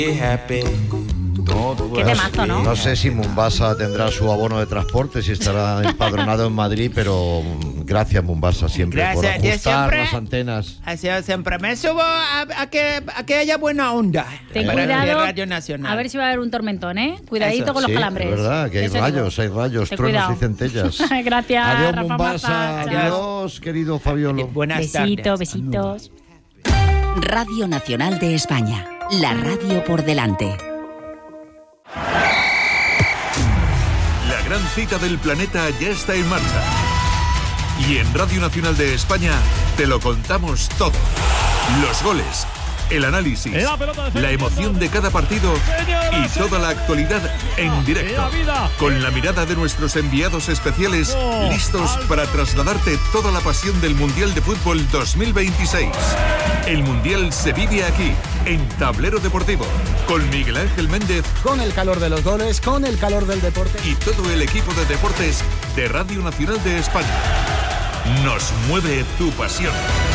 Qué temazo, ¿no? No sé si Mombasa tendrá su abono de transporte, si estará empadronado en Madrid, pero gracias Mombasa siempre por ajustar las antenas. Siempre me subo a que haya buena onda. Ten para cuidado, Radio Nacional. a ver si va a haber un tormentón, ¿eh? Cuidadito Eso, con los Sí, calambres. es verdad, que hay Eso rayos, digo. truenos Ten cuidado. y centellas. Gracias, Adiós Rafa Mombasa, Maza. Chao. adiós querido Fabiolo. Buenas Besitos, tardes. besitos. Radio Nacional de España. La radio por delante. La gran cita del planeta ya está en marcha. Y en Radio Nacional de España te lo contamos todo. Los goles, el análisis, la emoción de cada partido y toda la actualidad en directo. Con la mirada de nuestros enviados especiales listos para trasladarte toda la pasión del Mundial de Fútbol 2026. El Mundial se vive aquí, en Tablero Deportivo, con Miguel Ángel Méndez, Con el calor de los goles, con el calor del deporte. y todo el equipo de deportes de Radio Nacional de España. Nos mueve tu pasión.